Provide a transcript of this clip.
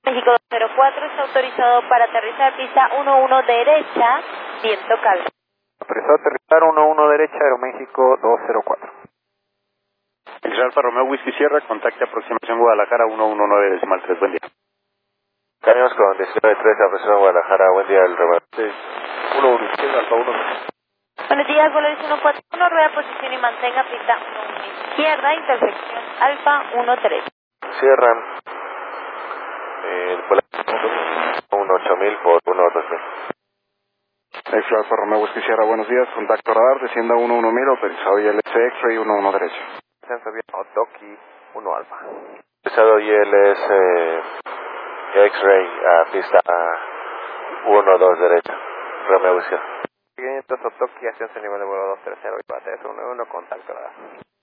México 204 está autorizado para aterrizar pista 11 derecha, viento calmo. Autorizado a aterrizar 11 derecha, Aeroméxico 204. X Alfa Romeo Whisky Sierra, contacte aproximación Guadalajara 119.3, buen día. Cambiamos con 19.3, aproximación Guadalajara, buen día, el rebate. 11 izquierda, Alfa 1. Buenos días, vuelo 141, rueda posición y mantenga pista 11 izquierda, intersección Alfa 13. Cierran el vuelo 18000 por 12000. X Alfa Romeo Whisky Sierra, buenos días, contacto radar, descienda 11000, autorizado ILS X-Ray 11 derecha. Descenso bien, Otoki 1 Alfa. Autorizado ILS X-Ray a pista 12 derecha, Romeo Whisky. 500 Otoki, ascenso nivel de vuelo 230 y base 111, contacto radar.